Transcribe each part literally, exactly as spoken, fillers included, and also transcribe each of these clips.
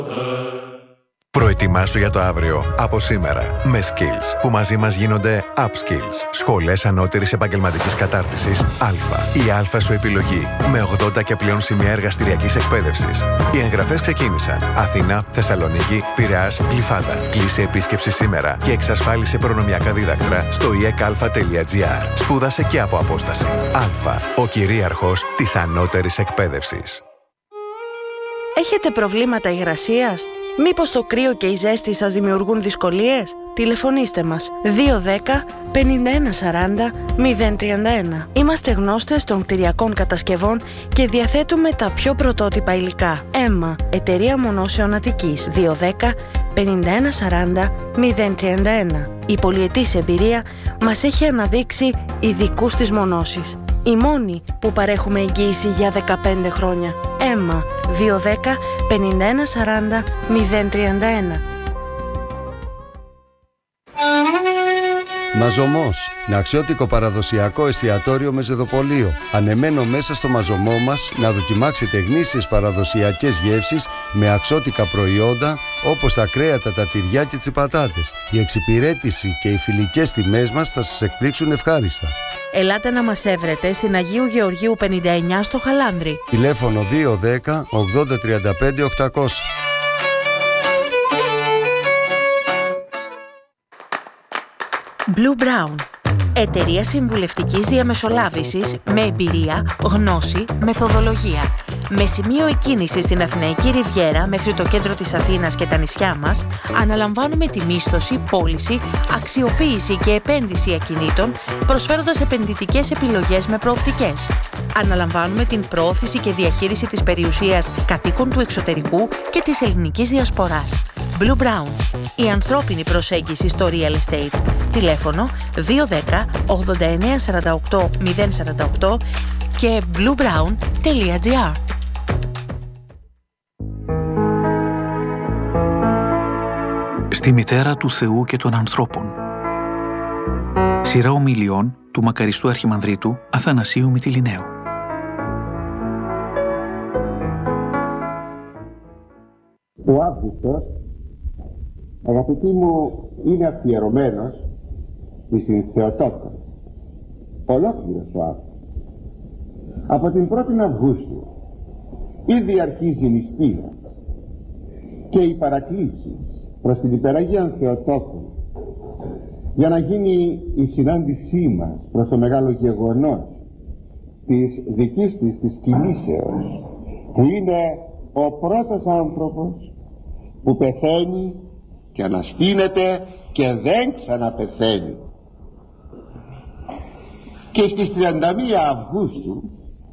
Προετοιμάσου για το αύριο από σήμερα με Skills που μαζί μας γίνονται Upskills. Σχολές ανώτερης επαγγελματικής κατάρτισης Α. Η Α σου επιλογή με ογδόντα και πλέον σημεία εργαστηριακής εκπαίδευσης. Οι εγγραφές ξεκίνησαν. Αθήνα, Θεσσαλονίκη, Πειραιάς, Γλυφάδα. Κλείσε επίσκεψη σήμερα και εξασφάλισε προνομιακά δίδακτρα στο ι εκ α τελεία τζι άρ. Σπούδασε και από απόσταση. Α. Ο κυρίαρχος της ανώτερης εκπαίδευσης. Έχετε προβλήματα υγρασίας? Μήπως το κρύο και η ζέστη σας δημιουργούν δυσκολίες? Τηλεφωνήστε μας δύο ένα μηδέν πενήντα ένα σαράντα μηδέν τριάντα ένα. Είμαστε γνώστες των κτηριακών κατασκευών και διαθέτουμε τα πιο πρωτότυπα υλικά. Έμμα, εταιρεία μονώσεων Αττικής δύο ένα μηδέν πενήντα ένα σαράντα μηδέν τριάντα ένα. Η πολυετής εμπειρία μας έχει αναδείξει ειδικούς της μονώσης. Η μόνη που παρέχουμε εγγύηση για δεκαπέντε χρόνια. Έμμα δύο ένα μηδέν πενήντα ένα σαράντα μηδέν τριάντα ένα. Μαζωμός, ναξιώτικο παραδοσιακό εστιατόριο με ζεδοπολείο. Ανεμένο μέσα στο μαζωμό μας να δοκιμάξετε γνήσιες παραδοσιακές γεύσεις με αξιώτικα προϊόντα όπως τα κρέατα, τα τυριά και τις πατάτες. Η εξυπηρέτηση και οι φιλικές τιμές μας θα σας εκπλήξουν ευχάριστα. Ελάτε να μας έβρετε στην Αγίου Γεωργίου πενήντα εννιά στο Χαλάνδρι. Τηλέφωνο δύο ένα μηδέν ογδόντα τριάντα πέντε οκτακόσια. Blue Brown. Εταιρεία συμβουλευτικής διαμεσολάβησης με εμπειρία, γνώση, μεθοδολογία. Με σημείο εκκίνηση στην Αθηναϊκή Ριβιέρα μέχρι το κέντρο της Αθήνας και τα νησιά μας, αναλαμβάνουμε τη μίσθωση, πώληση, αξιοποίηση και επένδυση ακινήτων, προσφέροντας επενδυτικές επιλογές με προοπτικές. Αναλαμβάνουμε την προώθηση και διαχείριση της περιουσίας κατοίκων του εξωτερικού και της ελληνικής διασποράς. Blue Brown. Η ανθρώπινη προσέγγιση στο real estate. Τηλέφωνο δύο ένα μηδέν ογδόντα εννέα σαράντα οκτώ μηδέν σαράντα οκτώ και blue brown τελεία τζι άρ. Στη μητέρα του Θεού και των ανθρώπων. Σειρά ομιλιών του μακαριστού Αρχιμανδρίτου Αθανασίου Μυτιληναίου. Ο Αύγουστος, αγαπητοί μου, είναι αφιερωμένος στην Θεοτόκο. Ολόκληρος ο Αύγουστος. Από την πρώτη Αυγούστου ήδη αρχίζει η νηστεία και η παρακλήση προς την υπεραγία Θεοτόκο για να γίνει η συνάντησή μας προς το μεγάλο γεγονός της δικής της της κινήσεως, που είναι ο πρώτος άνθρωπος που πεθαίνει και αναστήνεται και δεν ξαναπεθαίνει. Και στις τριάντα μία Αυγούστου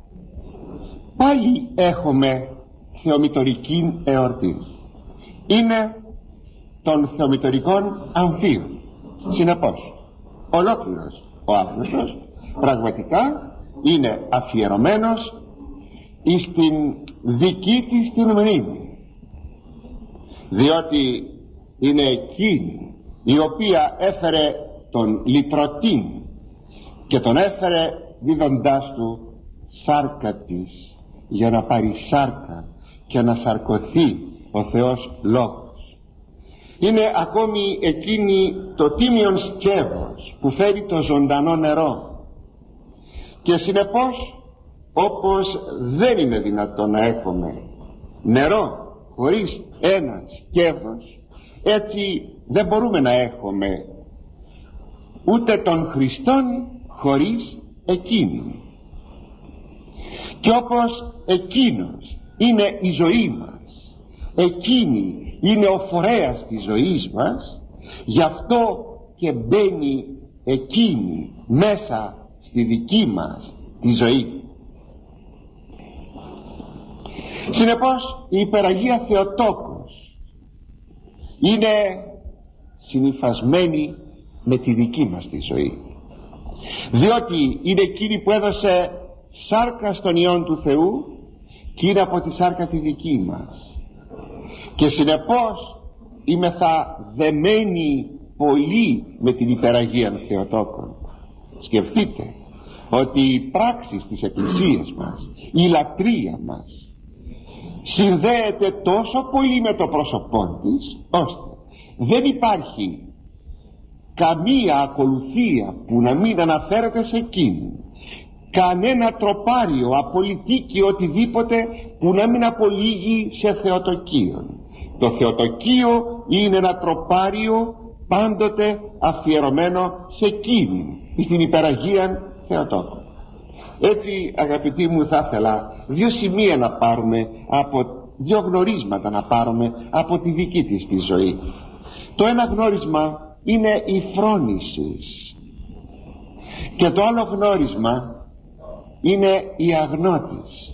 πάλι έχουμε θεομητορική εορτή. Είναι των θεομητορικών αμφίων. Συνεπώς, ολόκληρος ο Αύγουστος πραγματικά είναι αφιερωμένος εις την δική της την μνήμη, διότι είναι εκείνη η οποία έφερε τον λυτρωτήν και τον έφερε δίδοντάς του σάρκα της για να πάρει σάρκα και να σαρκωθεί ο Θεός Λόγος. Είναι ακόμη εκείνη το τίμιον σκεύος που φέρει το ζωντανό νερό, και συνεπώς, όπως δεν είναι δυνατόν να έχουμε νερό χωρίς ένα σκεύος, έτσι δεν μπορούμε να έχουμε ούτε τον Χριστόν χωρίς εκείνη. Και όπως εκείνος είναι η ζωή μας, εκείνη είναι ο φορέας της ζωής μας, γι' αυτό και μπαίνει εκείνη μέσα στη δική μας τη ζωή. Συνεπώς, η υπεραγία Θεοτόκος είναι συνυφασμένη με τη δική μας τη ζωή, διότι είναι εκείνη που έδωσε σάρκα στον Υιόν του Θεού και είναι από τη σάρκα τη δική μας, και συνεπώς είμεθα δεμένοι πολύ με την υπεραγία Θεοτόκων. Σκεφτείτε ότι οι πράξεις της Εκκλησίας μας, η λατρεία μας, συνδέεται τόσο πολύ με το πρόσωπό της, ώστε δεν υπάρχει καμία ακολουθία που να μην αναφέρεται σε εκείνη, κανένα τροπάριο, απολυτίκιο, οτιδήποτε που να μην απολύγει σε θεοτοκείο. Το θεοτοκείο είναι ένα τροπάριο πάντοτε αφιερωμένο σε εκείνη, στην υπεραγία Θεοτόκο. Έτσι, αγαπητοί μου, θα ήθελα δύο σημεία να πάρουμε από, δύο γνωρίσματα να πάρουμε από τη δική της τη ζωή. Το ένα γνώρισμα είναι η φρόνηση και το άλλο γνώρισμα είναι η αγνώτης.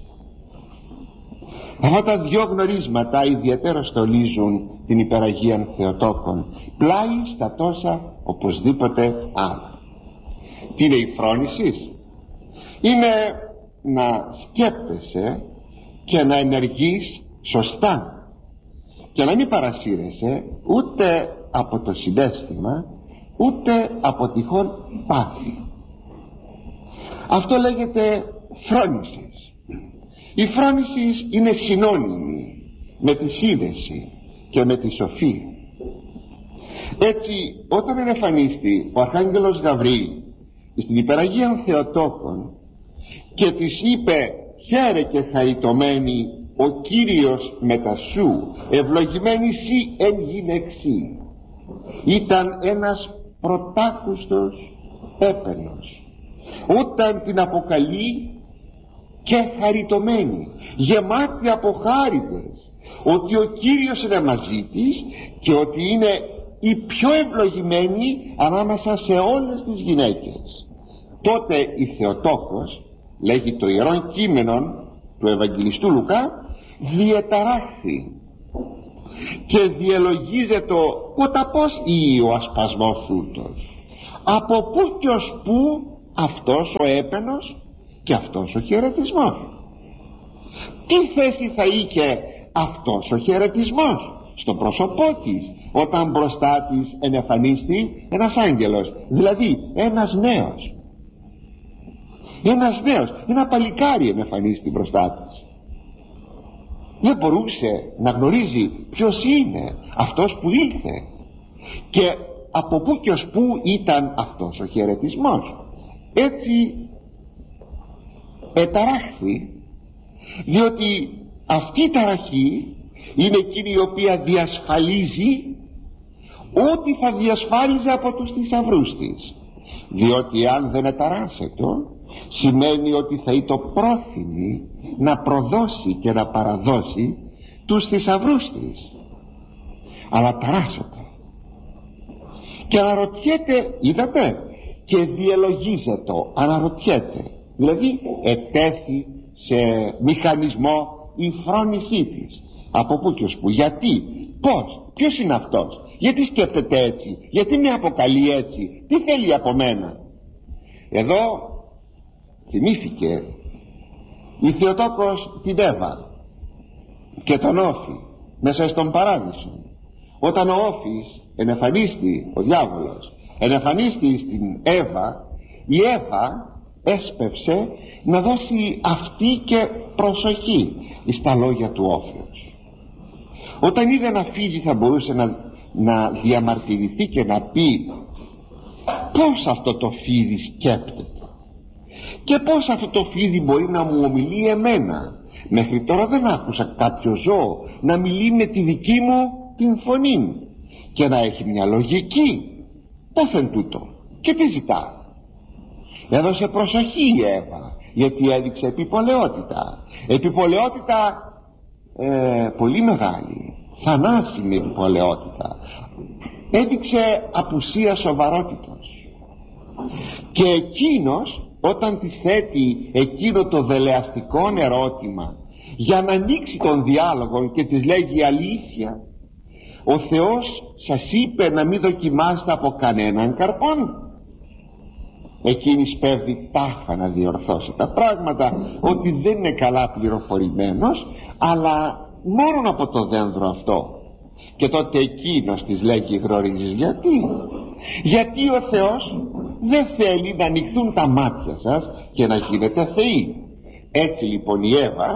Αυτά τα δυο γνωρίσματα ιδιαίτερα στολίζουν την υπεραγία Θεοτόκον, πλάι στα τόσα οπωσδήποτε άλλα. Τι είναι η φρόνηση? Είναι να σκέπτεσαι και να ενεργείς σωστά και να μην παρασύρεσαι ούτε από το συναίσθημα ούτε από τυχόν πάθη. Αυτό λέγεται φρόνηση. Η φρόνηση είναι συνώνυμη με τη σύνδεση και με τη σοφία. Έτσι, όταν εμφανίστη ο Αρχάγγελος Γαβρίλ στην υπεραγία Θεοτόκον και της είπε «Χαίρε και χαριτωμένη ο Κύριος μετά σου, ευλογημένη σύ εν γυναιξή», ήταν ένας πρωτάκουστος έπαινος. Όταν την αποκαλεί και χαριτωμένη, γεμάτη από χάριτες, ότι ο Κύριος είναι μαζί της και ότι είναι η πιο ευλογημένη ανάμεσα σε όλες τις γυναίκες. Τότε η Θεοτόκος, λέγει το Ιερόν Κείμενον του Ευαγγελιστού Λουκά, διεταράχθη και διελογίζεται κατά πως ή ο ασπασμός τούτος, από πού και ως πού αυτός ο έπαινος και αυτός ο χαιρετισμός. Τι θέση θα είχε αυτός ο χαιρετισμός στο πρόσωπό της όταν μπροστά της ενεφανίστη ένας άγγελος, δηλαδή ένας νέος, ένας νέος, ένα παλικάρι ενεφανίστη μπροστά της. Δεν μπορούσε να γνωρίζει ποιος είναι αυτός που ήλθε και από πού και ως πού ήταν αυτός ο χαιρετισμός. Έτσι εταράχθη, διότι αυτή η ταραχή είναι εκείνη η οποία διασφαλίζει ό,τι θα διασφάλιζε από τους θησαυρούς της, διότι αν δεν εταράσσεται σημαίνει ότι θα ήταν πρόθυμη να προδώσει και να παραδώσει τους θησαυρούς της, αλλά ταράσσεται και αναρωτιέται, είδατε, και διελογίζεται, αναρωτιέται, δηλαδή ετέθη σε μηχανισμό η φρόνησή της. Από πού και ως πού, γιατί, πώς, ποιος είναι αυτός, γιατί σκέφτεται έτσι, γιατί με αποκαλεί έτσι, τι θέλει από μένα. Εδώ θυμήθηκε η Θεοτόκος την Εύα και τον Όφη μέσα στον παράδεισο. Όταν ο Όφης ενεφανίστη, ο διάβολος ενεφανίστη στην Εύα, η Εύα έσπευσε να δώσει αυτή και προσοχή στα λόγια του Όφεως. Όταν είδε να φύγει θα μπορούσε να, να διαμαρτυρηθεί και να πει πώς αυτό το φίδι σκέπτεται και πώς αυτό το φίδι μπορεί να μου ομιλεί εμένα. Μέχρι τώρα δεν άκουσα κάποιο ζώο να μιλεί με τη δική μου την φωνή και να έχει μια λογική. Πόθεν τούτο και τι ζητά. Έδωσε προσοχή η Εύα, γιατί έδειξε επιπολαιότητα, επιπολαιότητα ε, πολύ μεγάλη, θανάσιμη επιπολαιότητα. Έδειξε απουσία σοβαρότητος και εκείνος όταν της θέτει εκείνο το δελεαστικό ερώτημα για να ανοίξει τον διάλογο και της λέγει αλήθεια, ο Θεός σας είπε να μην δοκιμάσετε από κανέναν καρπόν. Εκείνη σπέβδει τάχα να διορθώσει τα πράγματα, ότι δεν είναι καλά πληροφορημένος, αλλά μόνο από το δένδρο αυτό. Και τότε εκείνος της λέγει, γνωρίζεις γιατί? Γιατί ο Θεός δεν θέλει να ανοιχθούν τα μάτια σας και να γίνετε θεοί. Έτσι λοιπόν η Εύα,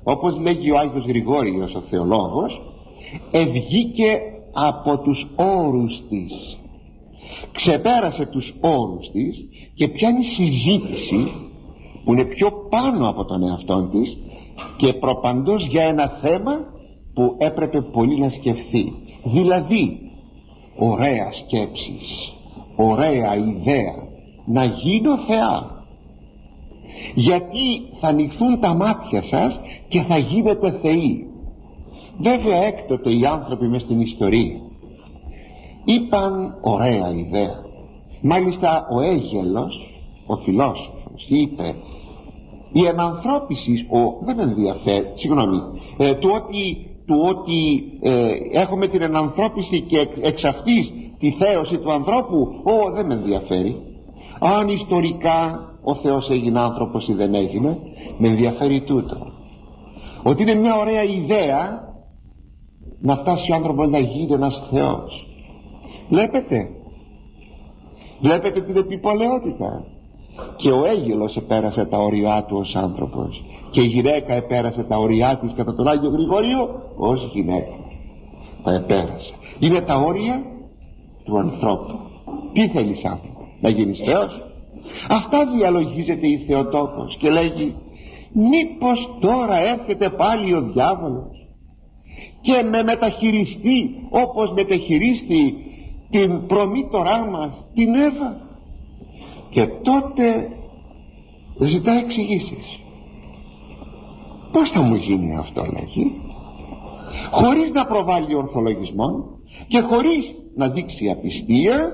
όπως λέγει ο Άγιος Γρηγόριος ο θεολόγος, ευγήκε από τους όρους της, ξεπέρασε τους όρους της και πιάνει συζήτηση που είναι πιο πάνω από τον εαυτόν της και προπαντός για ένα θέμα που έπρεπε πολύ να σκεφτεί. Δηλαδή, ωραία σκέψης, ωραία ιδέα, να γίνω θεά, γιατί θα ανοιχθούν τα μάτια σας και θα γίνετε θεοί. Βέβαια έκτοτε οι άνθρωποι μες στην ιστορία είπαν ωραία ιδέα. Μάλιστα ο Αίγελος, ο φιλόσοφος, είπε η ενανθρώπιση, ο, δεν με ενδιαφέρει, συγγνώμη, ε, του ότι, του ότι ε, έχουμε την ενανθρώπιση και εξ, εξ αυτής τη θέωση του ανθρώπου, ο, δεν με ενδιαφέρει. Αν ιστορικά ο Θεός έγινε άνθρωπος ή δεν έγινε, με ενδιαφέρει τούτο, ότι είναι μια ωραία ιδέα να φτάσει ο άνθρωπος να γίνει ένας Θεός. Βλέπετε, βλέπετε την επιπολαιότητα. Και ο Αίγελος επέρασε τα όρια του ως άνθρωπος και η γυναίκα επέρασε τα όρια της κατά τον Άγιο Γρηγόριο ως γυναίκα. Τα επέρασε. Είναι τα όρια του ανθρώπου. Τι θέλεις άνθρωπο, να γίνεις Θεός? Αυτά διαλογίζεται η Θεοτόκος και λέγει, μήπως τώρα έρχεται πάλι ο διάβολος και με μεταχειριστεί όπως μεταχειρίστη την προμήτωρά μας την Εύα? Και τότε ζητά εξηγήσεις. Πώς θα μου γίνει αυτό, λέγει, χωρίς να προβάλλει ορθολογισμό και χωρίς να δείξει απιστία.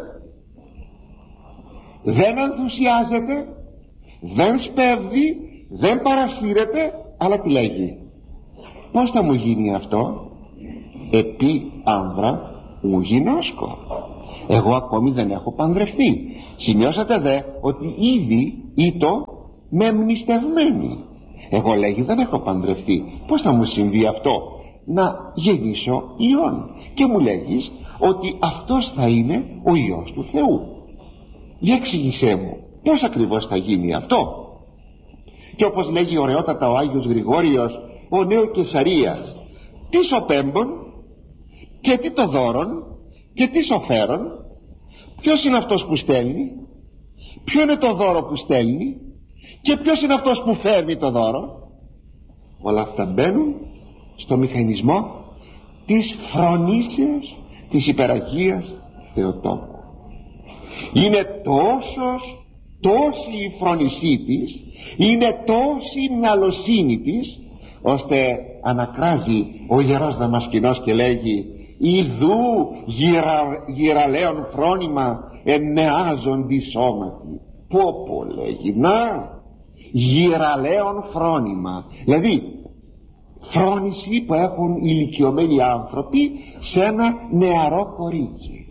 Δεν ενθουσιάζεται, δεν σπέβδει, δεν παρασύρεται, αλλά τι λέγει? Πώς θα μου γίνει αυτό? Επί άνδρα ου γινώσκω. Εγώ ακόμη δεν έχω παντρευτεί. Σημειώσατε δε ότι ήδη ήτο με μνηστευμένη. Εγώ, λέγει, δεν έχω παντρευτεί. Πώς θα μου συμβεί αυτό? Να γεννήσω Υιόν. Και μου λέγεις ότι αυτός θα είναι ο Υιός του Θεού. Για εξήγησέ μου, πώς ακριβώς θα γίνει αυτό? Και όπως λέγει ωραιότατα ο Άγιος Γρηγόριος, ο νέο Κεσαρίας, τι σωπέμπον και τι το δώρον και τι σοφέρον? Ποιος είναι αυτός που στέλνει? Ποιο είναι το δώρο που στέλνει? Και ποιος είναι αυτός που φέρνει το δώρο? Όλα αυτά μπαίνουν στο μηχανισμό της φρονήσεως της υπεραγίας Θεοτόκου. Είναι τόσος, τόση η φρονησή της, είναι τόση η μυαλοσύνη της, ώστε ανακράζει ο Ιερός Δαμασκηνός και λέγει, ιδού γυρα, γυραλέον φρόνημα εννεάζοντι σώματι. Πω πω, λέγει, να, γυραλέον φρόνημα, δηλαδή φρόνηση που έχουν ηλικιωμένοι άνθρωποι σε ένα νεαρό κορίτσι.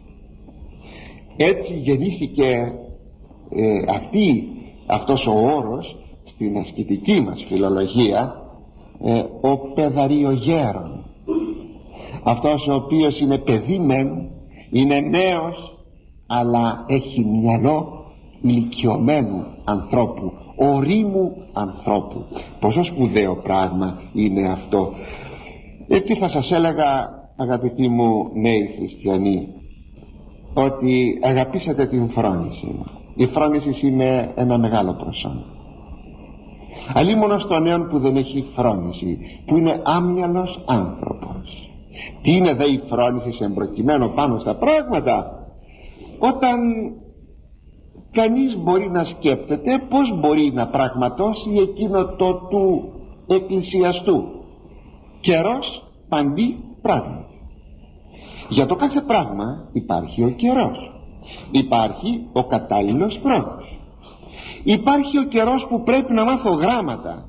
Έτσι γεννήθηκε ε, αυτή, αυτός ο όρος στην ασκητική μας φιλολογία, ε, ο παιδαριογέρον, αυτός ο οποίος είναι παιδί μεν, είναι νέος, αλλά έχει μυαλό ηλικιωμένου ανθρώπου, ορίμου ανθρώπου. Πόσο σπουδαίο πράγμα είναι αυτό. Έτσι θα σας έλεγα, αγαπητοί μου νέοι χριστιανοί, ότι αγαπήσατε την φρόνηση. Η φρόνηση είναι ένα μεγάλο προσόν. Αλλήμωνο στον νέον που δεν έχει φρόνηση, που είναι άμυαλος άνθρωπος. Τι είναι δε η φρόνηση σε εμπροκειμένο πάνω στα πράγματα? Όταν κανείς μπορεί να σκέπτεται πως μπορεί να πραγματώσει εκείνο το του εκκλησιαστού. Καιρός παντί πράγμα. Για το κάθε πράγμα υπάρχει ο καιρός, υπάρχει ο κατάλληλος χρόνος. Υπάρχει ο καιρός που πρέπει να μάθω γράμματα.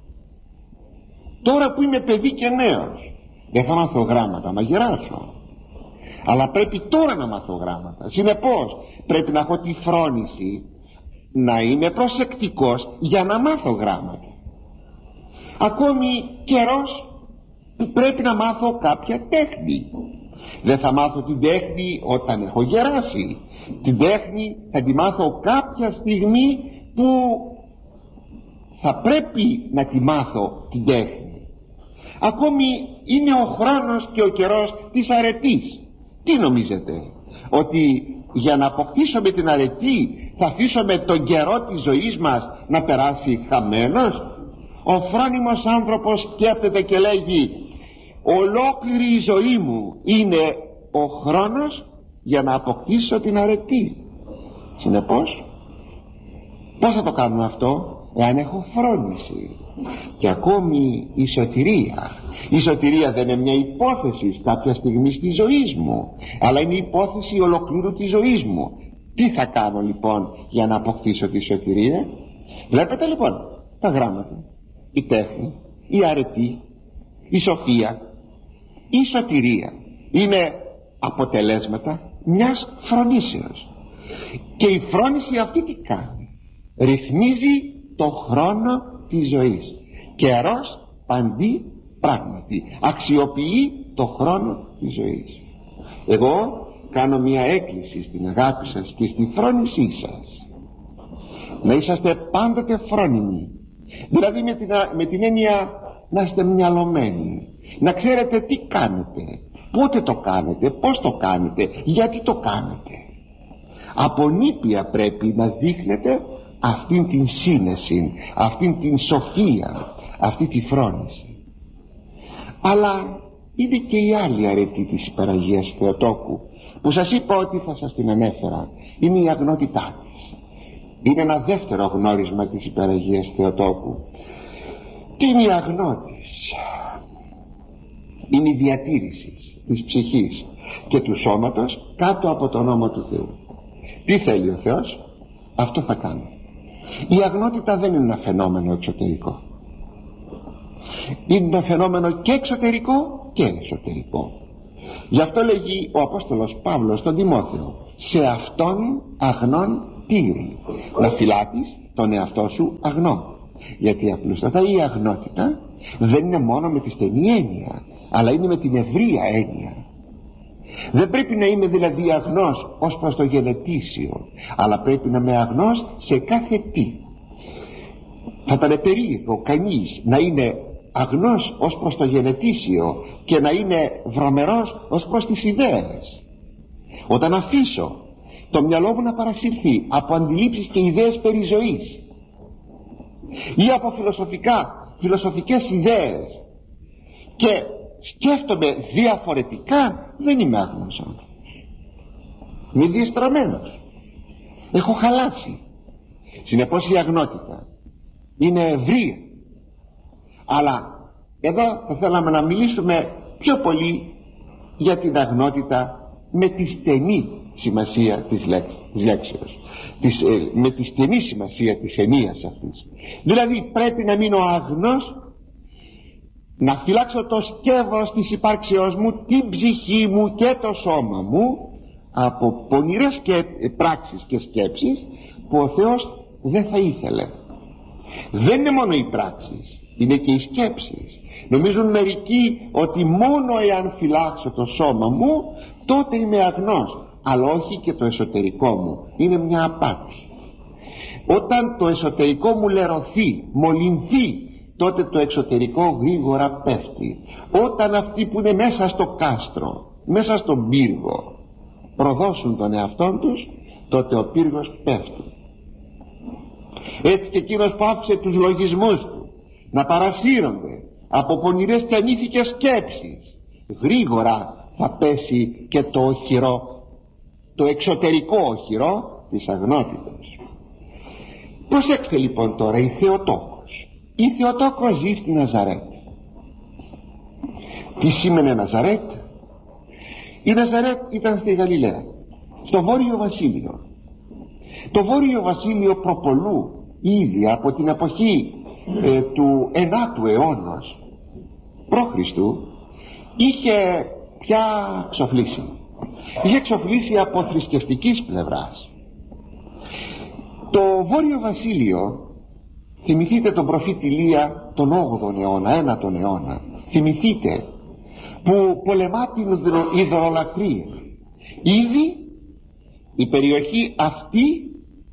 Τώρα που είμαι παιδί και νέος, δεν θα μάθω γράμματα, μα γεράσω. Αλλά πρέπει τώρα να μάθω γράμματα. Συνεπώς πρέπει να έχω τη φρόνηση να είμαι προσεκτικός για να μάθω γράμματα. Ακόμη καιρός που πρέπει να μάθω κάποια τέχνη. Δεν θα μάθω την τέχνη όταν έχω γεράσει. Την τέχνη θα τη μάθω κάποια στιγμή που θα πρέπει να τη μάθω την τέχνη. Ακόμη είναι ο χρόνος και ο καιρός της αρετής. Τι νομίζετε, ότι για να αποκτήσουμε την αρετή θα αφήσουμε τον καιρό της ζωής μας να περάσει χαμένος? Ο φρόνιμος άνθρωπος σκέπτεται και λέγει, ολόκληρη η ζωή μου είναι ο χρόνος για να αποκτήσω την αρετή. Συνεπώς, πώς θα το κάνουμε αυτό? Εάν έχω φρόνηση. Και ακόμη η σωτηρία. Η σωτηρία δεν είναι μια υπόθεση κάποια στιγμή της ζωής μου, αλλά είναι υπόθεση ολοκλήρου της ζωής μου. Τι θα κάνω λοιπόν για να αποκτήσω τη σωτηρία? Βλέπετε λοιπόν τα γράμματα, η τέχνη, η αρετή, η σοφία, η σωτηρία είναι αποτελέσματα μιας φρονήσεως. Και η φρόνηση αυτή τι κάνει? Ρυθμίζει το χρόνο της ζωής. Καιρός παντί πράγματι. Αξιοποιεί το χρόνο της ζωής. Εγώ κάνω μια έκκληση στην αγάπη σας και στη φρόνησή σας. Να είσαστε πάντοτε φρόνιμοι. Δηλαδή με την, με την έννοια να είστε μυαλωμένοι. Να ξέρετε τι κάνετε, πότε το κάνετε, πώς το κάνετε, γιατί το κάνετε. Από νήπια πρέπει να δείχνετε αυτήν την σύνεση, αυτήν την σοφία, αυτή τη φρόνηση. Αλλά είναι και η άλλη αρετή της Υπεραγίας Θεοτόκου, που σας είπα ότι θα σας την ανέφερα. Είναι η αγνότητά της. Είναι ένα δεύτερο γνώρισμα της Υπεραγίας Θεοτόκου. Τι είναι η αγνότης? Είναι η διατήρηση της ψυχής και του σώματος κάτω από τον νόμο του Θεού. Τι θέλει ο Θεός? Αυτό θα κάνει. Η αγνότητα δεν είναι ένα φαινόμενο εξωτερικό. Είναι ένα φαινόμενο και εξωτερικό και εσωτερικό. Γι' αυτό λέγει ο Απόστολος Παύλος στον Τιμόθεο, σε αυτόν αγνόν τήρη, να φυλάτεις τον εαυτό σου αγνό. Γιατί απλούστατα η αγνότητα δεν είναι μόνο με τη στενή έννοια, αλλά είναι με την ευρεία έννοια. Δεν πρέπει να είμαι δηλαδή αγνός ως προς το γενετήσιο, αλλά πρέπει να είμαι αγνός σε κάθε τι. Θα ήταν περίεργο κανείς να είναι αγνός ως προς το γενετήσιο και να είναι βρωμερός ως προς τις ιδέες. Όταν αφήσω το μυαλό μου να παρασυρθεί από αντιλήψεις και ιδέες περί ζωής ή από φιλοσοφικά, φιλοσοφικές ιδέες και σκέφτομαι διαφορετικά, δεν είμαι άγνος άνθρωπος. Είμαι διεστραμμένος. Έχω χαλάσει. Συνεπώς η αγνότητα είναι ευρεία. Αλλά εδώ θα θέλαμε να μιλήσουμε πιο πολύ για την αγνότητα με τη στενή σημασία της λέξεως, της, ε, με τη στενή σημασία της ενίας αυτής. Δηλαδή πρέπει να μείνω αγνός, να φυλάξω το σκεύος της υπάρξεώς μου, την ψυχή μου και το σώμα μου από πονηρές και πράξεις και σκέψεις που ο Θεός δεν θα ήθελε. Δεν είναι μόνο οι πράξεις, είναι και οι σκέψεις. Νομίζουν μερικοί ότι μόνο εάν φυλάξω το σώμα μου τότε είμαι αγνός, αλλά όχι και το εσωτερικό μου. Είναι μια απάτη. Όταν το εσωτερικό μου λερωθεί, μολυνθεί, τότε το εξωτερικό γρήγορα πέφτει. Όταν αυτοί που είναι μέσα στο κάστρο, μέσα στον πύργο, προδώσουν τον εαυτόν τους, τότε ο πύργος πέφτει. Έτσι και εκείνος που άφησε τους λογισμούς του να παρασύρονται από πονηρές και ανήθικες σκέψεις, γρήγορα θα πέσει και το οχυρό, το εξωτερικό οχυρό της αγνότητας. Προσέξτε λοιπόν τώρα, η Θεοτόκος. Η Θεοτόκος ζει στη Ναζαρέτ. Τι σήμαινε Ναζαρέτ? Η Ναζαρέτ ήταν στη Γαλιλαία, στο Βόρειο Βασίλειο. Το Βόρειο Βασίλειο προπολού ήδη από την εποχή ε, του ενάτου αιώνος π.Χ. είχε πια ξοφλήσει. Είχε ξοφλήσει από θρησκευτικής πλευράς. Το Βόρειο Βασίλειο, θυμηθείτε τον προφήτη Ηλία τον όγδοο αιώνα, ένατον αιώνα, θυμηθείτε, που πολεμά την ιδωλολατρία. Ήδη η περιοχή αυτή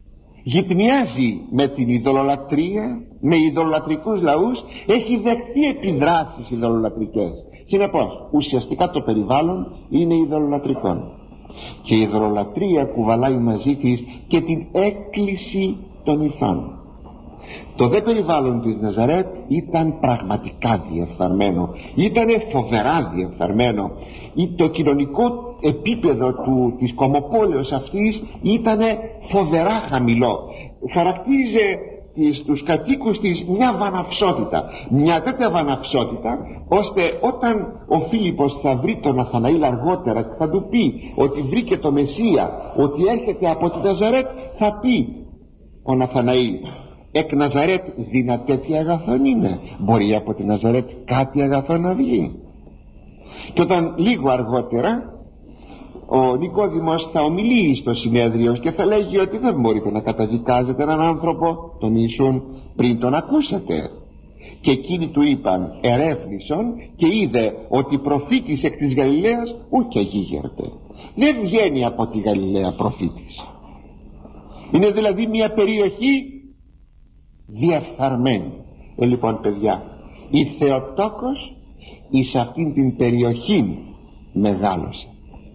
γυτνιάζει με την ειδωλολατρία, με ειδωλολατρικούς λαούς, έχει δεχτεί επιδράσεις ειδωλολατρικές. Συνεπώς ουσιαστικά το περιβάλλον είναι ειδωλολατρικό, και η ειδωλολατρία κουβαλάει μαζί της και την έκκληση των ηθών. Το δε περιβάλλον της Ναζαρέτ ήταν πραγματικά διεφθαρμένο, ήταν φοβερά διεφθαρμένο. Το κοινωνικό επίπεδο του, της κομμοπόλεως αυτής ήταν φοβερά χαμηλό. Χαρακτήριζε στους κατοίκους της μια βαναυσότητα, μια τέτοια βαναυσότητα, ώστε όταν ο Φίλιππος θα βρει τον Ναθαναήλ αργότερα και θα του πει ότι βρήκε το Μεσσία, ότι έρχεται από τη Ναζαρέτ, θα πει ο Ναθαναήλ, εκ Ναζαρέτ δυνατέτια αγαθόν είναι, μπορεί από τη Ναζαρέτ κάτι αγαθό να βγει? Και όταν λίγο αργότερα ο Νικόδημος θα ομιλεί στο συνέδριο και θα λέγει ότι δεν μπορείτε να καταδικάζετε έναν άνθρωπο, τον Ιησούν, πριν τον ακούσατε. Και εκείνοι του είπαν, ερεύνησον και είδε ότι προφήτης εκ της Γαλιλαίας ούκ αγίγερτε. Δεν βγαίνει από τη Γαλιλαία προφήτης. Είναι δηλαδή μια περιοχή διεφθαρμένη. Ε, λοιπόν παιδιά, η Θεοτόκος εις αυτήν την περιοχή μεγάλωσε.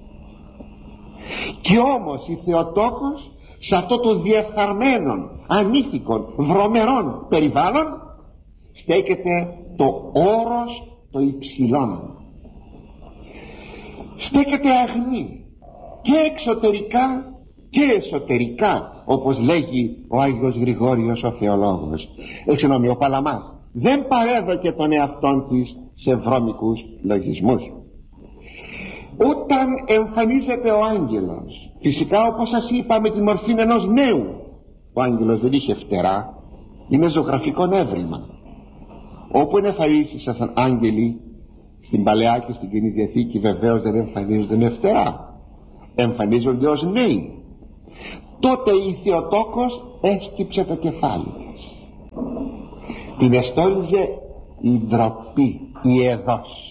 Και όμως η Θεοτόκος σε αυτό το διεφθαρμένον, ανήθικον, βρωμερών περιβάλλον στέκεται το όρος το υψηλόν. Στέκεται αγνή και εξωτερικά και εσωτερικά, όπως λέγει ο Άγιος Γρηγόριος ο θεολόγος, ε, συγγνώμη, ο Παλαμάς, δεν παρέδωκε τον εαυτόν της σε βρώμικους λογισμούς. Όταν εμφανίζεται ο άγγελος, φυσικά όπως σας είπα με τη μορφή ενός νέου, ο άγγελος δεν είχε φτερά, είναι ζωγραφικό έβριμα. Όπου εμφανίσεις σαν άγγελοι στην Παλαιά και στην Καινή Διαθήκη, βεβαίως δεν εμφανίζονται με φτερά, εμφανίζονται ως νέοι. Τότε η Θεοτόκος έσκυψε το κεφάλι της, την εστόλιζε η ντροπή, η εδώς.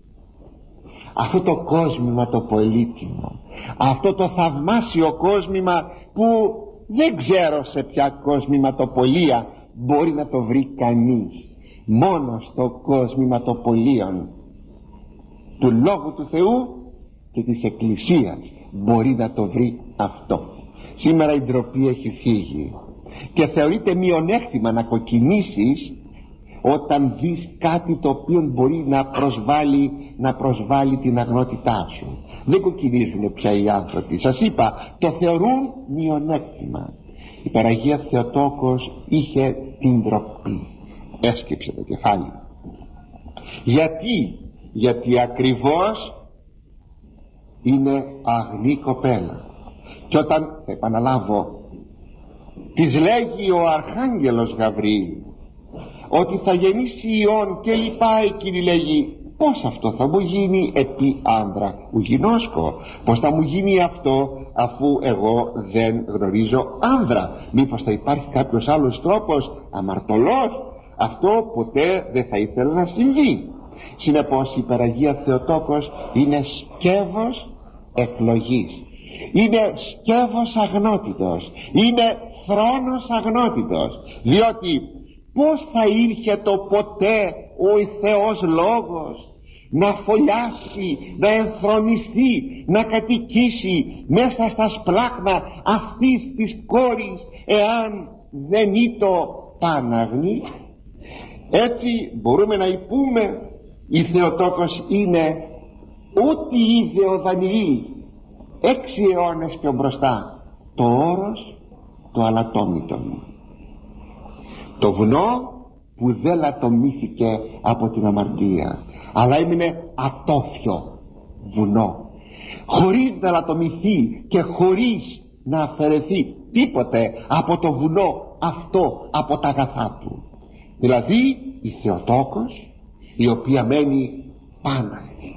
Αυτό το κόσμημα το πολύτιμο, αυτό το θαυμάσιο κόσμημα που δεν ξέρω σε ποια κόσμηματοπολία μπορεί να το βρει κανείς, μόνο στο κόσμηματοπολίον του Λόγου του Θεού και της Εκκλησίας μπορεί να το βρει αυτό. Σήμερα η ντροπή έχει φύγει και θεωρείται μειονέκτημα να κοκκινήσεις όταν δεις κάτι το οποίο μπορεί να προσβάλλει, να προσβάλλει την αγνότητά σου. Δεν κοκκινίζουν πια οι άνθρωποι, σας είπα, το θεωρούν μειονέκτημα. Η Παναγία Θεοτόκος είχε την ντροπή, έσκυψε το κεφάλι. Γιατί? Γιατί ακριβώς είναι αγνή κοπέλα. Και όταν, θα επαναλάβω, της λέγει ο Αρχάγγελος Γαβριήλ ότι θα γεννήσει Υιόν και λοιπά, εκείνη λέγει, πως αυτό θα μου γίνει επί άνδρα ουγινόσκο, πως θα μου γίνει αυτό αφού εγώ δεν γνωρίζω άνδρα? Μήπως θα υπάρχει κάποιος άλλος τρόπος, αμαρτωλός? Αυτό ποτέ δεν θα ήθελα να συμβεί. Συνεπώς η Παναγία Θεοτόκος είναι σκεύος εκλογής, είναι σκεύος αγνότητος, είναι θρόνος αγνότητος, διότι πως θα ήρχε το ποτέ ο Θεός Λόγος να φωλιάσει, να ενθρονιστεί, να κατοικήσει μέσα στα σπλάχνα αυτής της κόρης, εάν δεν ήτο Παναγνή? Έτσι μπορούμε να πούμε η Θεοτόκος είναι ό,τι είδε ο Δανιήλ έξι αιώνες πιο μπροστά, το όρος το αλατόμητον, το βουνό που δεν λατομήθηκε από την αμαρτία, αλλά έμεινε ατόφιο βουνό, χωρίς να λατομηθεί και χωρίς να αφαιρεθεί τίποτε από το βουνό αυτό, από τα αγαθά του. Δηλαδή η Θεοτόκος, η οποία μένει Πάναγνη.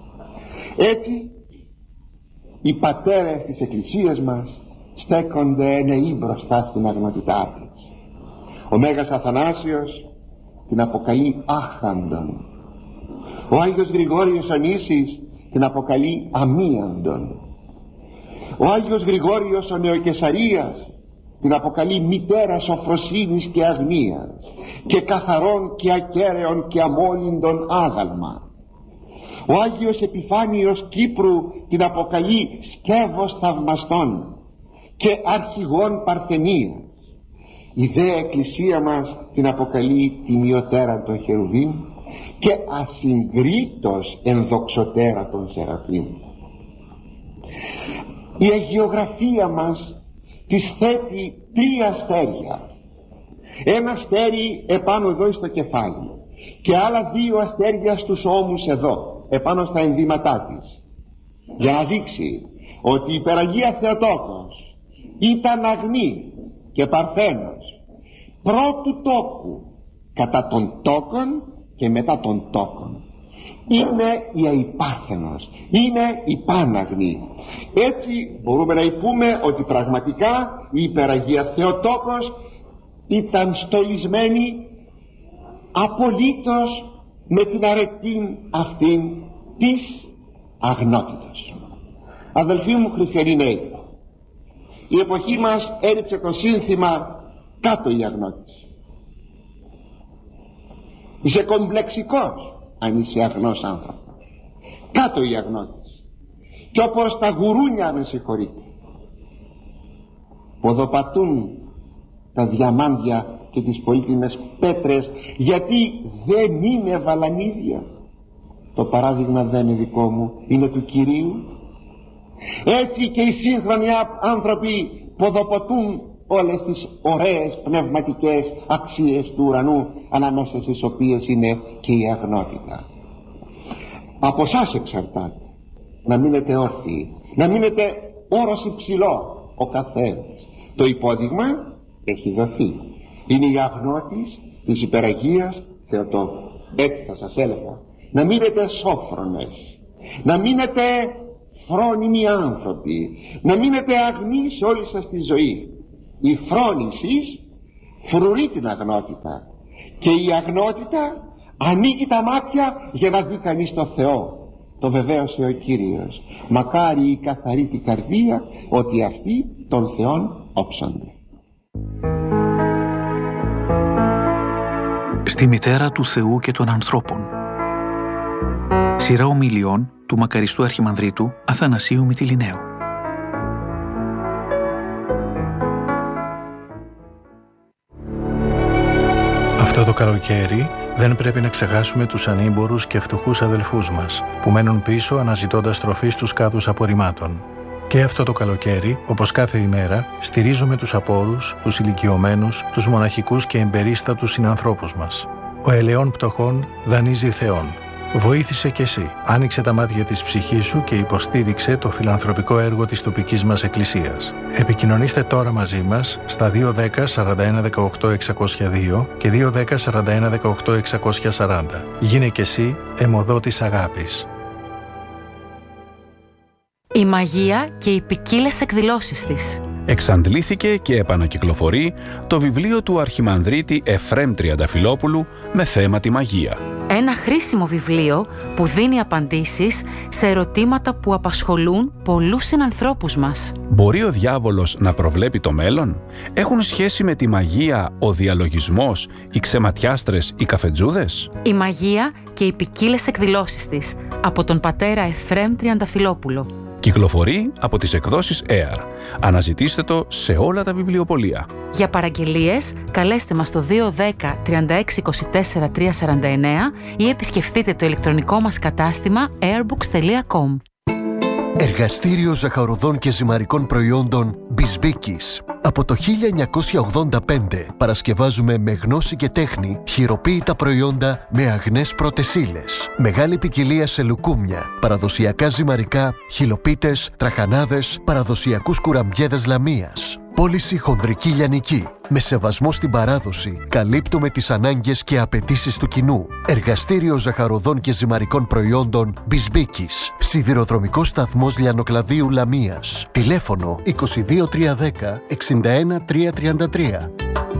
Έτσι οι πατέρες της Εκκλησίας μας στέκονται νεοί μπροστά στην αγνότητά της. Ο Μέγας Αθανάσιος την αποκαλεί άχαντον, ο Άγιος Γρηγόριος ο Νήσης την αποκαλεί αμίαντον, ο Άγιος Γρηγόριος ο Νεοκεσαρίας την αποκαλεί μητέρα σοφροσύνης και αγνίας και καθαρών και ακέραιων και αμόλυντων άγαλμα. Ο Άγιος Επιφάνιος Κύπρου την αποκαλεί σκεύος θαυμαστών και αρχηγόν παρθενίας. Η δε Εκκλησία μας την αποκαλεί τιμιωτέρα των Χερουβίμ και ασυγκρίτως ενδοξωτέρα των Σεραφείμ. Η αγιογραφία μας της θέτει τρία αστέρια. Ένα αστέρι επάνω εδώ στο κεφάλι και άλλα δύο αστέρια στους ώμους εδώ, επάνω στα ενδύματά της, για να δείξει ότι η Υπεραγία Θεοτόκος ήταν αγνή και παρθένος πρώτου τόκου κατά των τόκων και μετά των τόκων. Είναι η αϊπάρθενος, είναι η πάναγνη. Έτσι μπορούμε να πούμε ότι πραγματικά η Υπεραγία Θεοτόκος ήταν στολισμένη απολύτως με την αρετή αυτήν της αγνότητας. Αδελφοί μου χριστιανοί νέοι, η εποχή μας έριψε το σύνθημα κάτω η αγνότης. Είσαι κομπλεξικός αν είσαι αγνός άνθρωπος. Κάτω η αγνότης. Και όπως τα γουρούνια, με συγχωρείτε, ποδοπατούν τα διαμάντια και τις πολύτιμες πέτρες γιατί δεν είναι βαλανίδια. Το παράδειγμα δεν είναι δικό μου, είναι του Κυρίου. Έτσι και οι σύγχρονοι άνθρωποι ποδοπατούν όλες τις ωραίες πνευματικές αξίες του ουρανού, ανάμεσα στις οποίες είναι και η αγνότητα. Από εσάς εξαρτάται να μείνετε όρθιοι, να μείνετε όρος υψηλό ο καθένας. Το υπόδειγμα έχει δοθεί. Είναι η αγνότης της Υπεραγίας Θεοτόκου. Έτσι θα σας έλεγα, να μείνετε σόφρονες, να μείνετε φρόνιμοι άνθρωποι, να μείνετε αγνοί σε όλη σας τη ζωή. Η φρόνηση φρουρεί την αγνότητα και η αγνότητα ανοίγει τα μάτια για να δει κανείς το Θεό. Το βεβαίωσε ο Κύριος. Μακάρι η καθαρή την καρδία, ότι αυτοί των Θεών όψονται. Στη μητέρα του Θεού και των ανθρώπων. Σειρά ομιλιών του μακαριστού Αρχιμανδρίτου Αθανασίου Μυτιληναίου. Αυτό το καλοκαίρι δεν πρέπει να ξεχάσουμε τους ανήμπορους και φτωχούς αδελφούς μας που μένουν πίσω αναζητώντας τροφή στους κάδους απορριμμάτων. Και αυτό το καλοκαίρι, όπως κάθε ημέρα, στηρίζουμε τους απόρους, τους ηλικιωμένους, τους μοναχικούς και εμπερίστατους συνανθρώπους μας. Ο ελαιών πτωχών δανείζει Θεόν. Βοήθησε κι εσύ, άνοιξε τα μάτια της ψυχής σου και υποστήριξε το φιλανθρωπικό έργο της τοπικής μας εκκλησίας. Επικοινωνήστε τώρα μαζί μας στα δύο ένα μηδέν σαράντα ένα δεκαοκτώ εξακόσια δύο και δύο ένα μηδέν σαράντα ένα δεκαοκτώ εξακόσια σαράντα. Γίνε κι εσύ αιμοδότης αγάπης. Η μαγεία και οι ποικίλες εκδηλώσεις της. Εξαντλήθηκε και επανακυκλοφορεί το βιβλίο του Αρχιμανδρίτη Εφραίμ Τριανταφυλόπουλου με θέμα τη μαγεία. Ένα χρήσιμο βιβλίο που δίνει απαντήσεις σε ερωτήματα που απασχολούν πολλούς συνανθρώπους μας. Μπορεί ο διάβολος να προβλέπει το μέλλον? Έχουν σχέση με τη μαγεία ο διαλογισμός, οι ξεματιάστρες, οι καφετζούδες? Η μαγεία και οι ποικίλες εκδηλώσεις της, από τον πατέρα Εφραίμ Τριανταφυλόπουλο. Κυκλοφορεί από τις εκδόσεις έαρ. Αναζητήστε το σε όλα τα βιβλιοπωλεία. Για παραγγελίες, καλέστε μας στο δύο ένα μηδέν τριάντα έξι είκοσι τέσσερα τριακόσια σαράντα εννέα ή επισκεφτείτε το ηλεκτρονικό μας κατάστημα airbooks τελεία com. Εργαστήριο ζαχαροδών και ζυμαρικών προϊόντων Μπισμπίκης. Από το χίλια εννιακόσια ογδόντα πέντε παρασκευάζουμε με γνώση και τέχνη χειροποίητα προϊόντα με αγνές πρώτες ύλες. Μεγάλη ποικιλία σε λουκούμια, παραδοσιακά ζυμαρικά, χυλοπίτες, τραχανάδες, παραδοσιακούς κουραμπιέδες λαμίας. Πώληση χονδρική λιανική. Με σεβασμό στην παράδοση, καλύπτουμε τις ανάγκες και απαιτήσεις του κοινού. Εργαστήριο ζαχαροδών και ζυμαρικών προϊόντων Μπισμπίκης. Σιδηροδρομικός σταθμός Λιανοκλαδίου Λαμίας. Τηλέφωνο είκοσι δύο τριακόσια δέκα εξήντα ένα τριακόσια τριάντα τρία.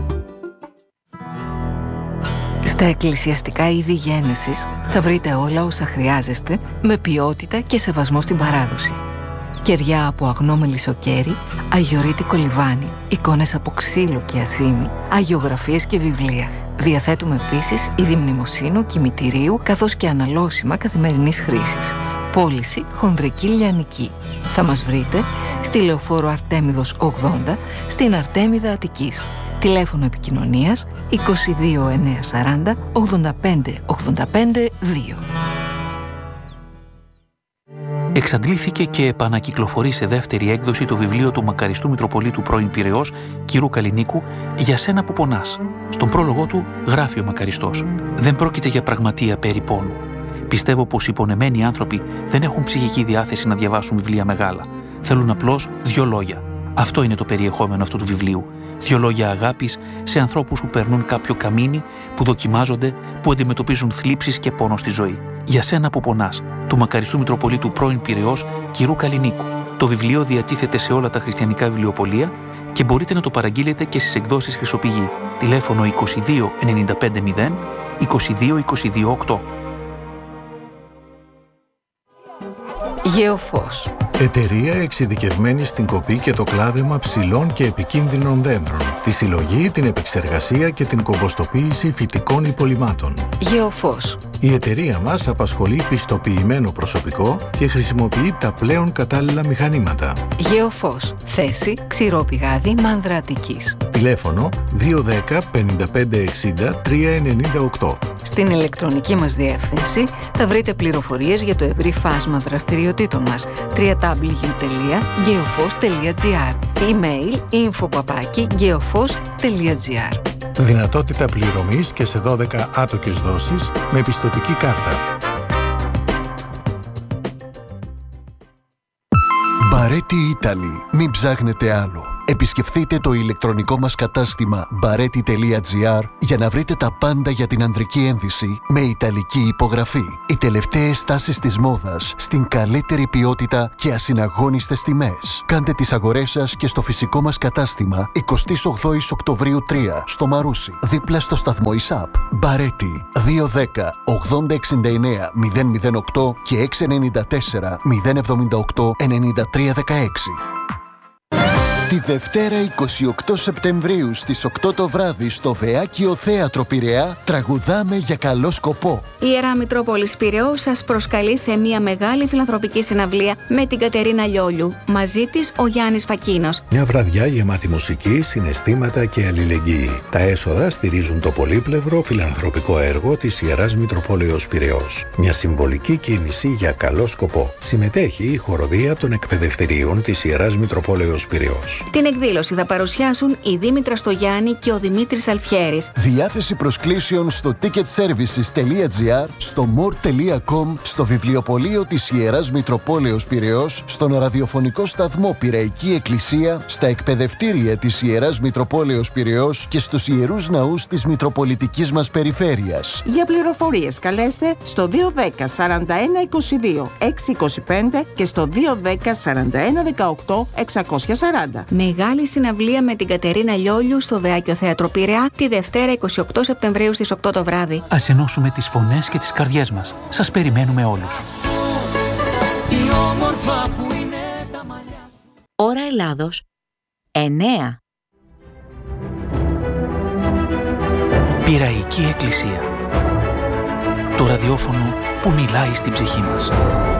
Στα εκκλησιαστικά είδη γένεσης θα βρείτε όλα όσα χρειάζεστε με ποιότητα και σεβασμό στην παράδοση. κεριά από αγνό μελισσοκέρι, αγιορείτικο λιβάνι, εικόνες από ξύλο και ασήμι, αγιογραφίες και βιβλία. Διαθέτουμε επίσης είδη μνημοσύνου, κημητηρίου, καθώς και αναλώσιμα καθημερινής χρήσης. Πώληση χονδρική λιανική. Θα μας βρείτε στη Λεωφόρο Αρτέμιδος ογδόντα, στην Αρτέμιδα Αττικής. Τηλέφωνο επικοινωνίας είκοσι δύο εννιακόσια σαράντα ογδόντα πέντε ογδόντα πέντε δύο. Εξαντλήθηκε και επανακυκλοφορεί σε δεύτερη έκδοση το βιβλίο του μακαριστού Μητροπολίτου πρώην Πειραιώς, κ. Καλλινίκου, «Για σένα που πονάς». Στον πρόλογο του γράφει ο μακαριστός: «Δεν πρόκειται για πραγματεία περί πόνου. Πιστεύω πως οι πονεμένοι άνθρωποι δεν έχουν ψυχική διάθεση να διαβάσουν βιβλία μεγάλα. Θέλουν απλώς δύο λόγια. Αυτό είναι το περιεχόμενο αυτού του βιβλίου. Δύο λόγια αγάπης σε ανθρώπους που περνούν κάποιο καμίνι, που δοκιμάζονται, που αντιμετωπίζουν θλίψεις και πόνο στη ζωή. Για σένα που πονάς», του μακαριστού Μητροπολίτου πρώην Πειραιώς, κ. Καλλινίκου. Το βιβλίο διατίθεται σε όλα τα χριστιανικά βιβλιοπωλεία και μπορείτε να το παραγγείλετε και στις εκδόσεις Χρυσοπηγή. Τηλέφωνο είκοσι δύο ενενήντα πέντε μηδέν είκοσι δύο είκοσι δύο οκτώ. Γεωφός. Εταιρεία εξειδικευμένη στην κοπή και το κλάδεμα ψηλών και επικίνδυνων δέντρων, τη συλλογή, την επεξεργασία και την κομποστοποίηση φυτικών υπολειμμάτων. Γεωφός. Η εταιρεία μας απασχολεί πιστοποιημένο προσωπικό και χρησιμοποιεί τα πλέον κατάλληλα μηχανήματα. Γεωφός. Θέση Ξηρό Πηγάδι, Μάνδρα Αττικής. Τηλέφωνο δύο ένα μηδέν πέντε πέντε εξήντα τρία ενενήντα οκτώ. Στην ηλεκτρονική μας διεύθυνση θα βρείτε πληροφορίες για το ευρύ φάσμα δραστηριοτήτων μας. double-u double-u double-u τελεία geofos τελεία gr. Email info παπάκι geofos τελεία gr. Δυνατότητα πληρωμής και σε δώδεκα άτοκες δόσεις με πιστωτική κάρτα. Μπαρέτι Italy. Μην ψάχνετε άλλο. Επισκεφθείτε το ηλεκτρονικό μας κατάστημα μπαρέτι τελεία gr για να βρείτε τα πάντα για την ανδρική ένδυση με ιταλική υπογραφή. Οι τελευταίες τάσεις της μόδας στην καλύτερη ποιότητα και ασυναγώνιστες τιμές. Κάντε τις αγορές σας και στο φυσικό μας κατάστημα εικοστή όγδοη Οκτωβρίου τρία στο Μαρούσι, δίπλα στο σταθμό ΙΣΑΠ. Μπαρέτι δύο ένα μηδέν ογδόντα εξήντα εννέα μηδέν μηδέν οκτώ και έξι εννιά τέσσερα μηδέν εβδομήντα οκτώ ενενήντα τρία δεκαέξι. Τη Δευτέρα εικοστή ογδόη Σεπτεμβρίου στις οκτώ το βράδυ στο Βεάκιο Θέατρο Πειραιά τραγουδάμε για καλό σκοπό. Η Ιερά Μητρόπολης Πειραιώς σας προσκαλεί σε μια μεγάλη φιλανθρωπική συναυλία με την Κατερίνα Λιόλιου. Μαζί της ο Γιάννης Φακίνος. Μια βραδιά γεμάτη μουσική, συναισθήματα και αλληλεγγύη. Τα έσοδα στηρίζουν το πολύπλευρο φιλανθρωπικό έργο της Ιεράς Μητροπόλεως Πειραιώς. Μια συμβολική κίνηση για καλό σκοπό. Συμμετέχει η χοροδία των εκπαιδευτηρίων της Ιεράς Μητροπόλεως Πειραιώς. Την εκδήλωση θα παρουσιάσουν η Δήμητρα Στογιάννη και ο Δημήτρης Αλφιέρης. Διάθεση προσκλήσεων στο ticketservices τελεία gr, στο more τελεία com, στο βιβλιοπωλείο της Ιεράς Μητροπόλεως Πειραιώς, στον ραδιοφωνικό σταθμό Πειραϊκή Εκκλησία, στα εκπαιδευτήρια της Ιεράς Μητροπόλεως Πειραιώς και στους ιερούς ναούς της Μητροπολιτικής μας περιφέρειας. Για πληροφορίες καλέστε στο δύο ένα μηδέν σαράντα ένα είκοσι δύο έξι είκοσι πέντε και στο δύο ένα μηδέν σαράντα ένα δεκαοκτώ εξακόσια σαράντα. Μεγάλη συναυλία με την Κατερίνα Λιόλιου στο Βεάκιο Θέατρο Πειραιά τη Δευτέρα εικοστή ογδόη Σεπτεμβρίου στις οκτώ το βράδυ. Ας ενώσουμε τις φωνές και τις καρδιές μας. Σας περιμένουμε όλους. Ώρα Ελλάδος εννέα. Πειραϊκή Εκκλησία. Το ραδιόφωνο που μιλάει στην ψυχή μας.